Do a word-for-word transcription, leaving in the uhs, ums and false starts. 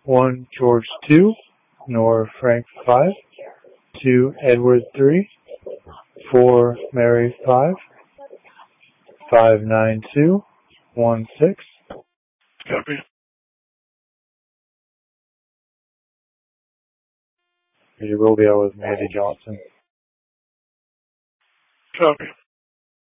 one George two, Nora Frank five, two Edward three, four Mary five, five nine two, one six. Copy. You will be out with Mandy Johnson. Copy.